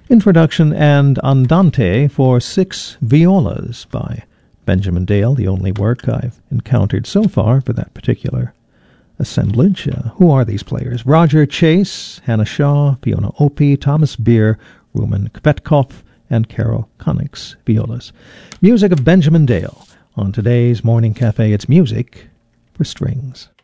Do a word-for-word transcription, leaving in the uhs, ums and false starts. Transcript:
Introduction and Andante for Six Violas by Benjamin Dale, the only work I've encountered so far for that particular assemblage. Uh, who are these players? Roger Chase, Hannah Shaw, Fiona Opie, Thomas Beer, Rumen Kvetkov, and Carol Connix violas. Music of Benjamin Dale. On today's Morning Cafe, it's music for strings.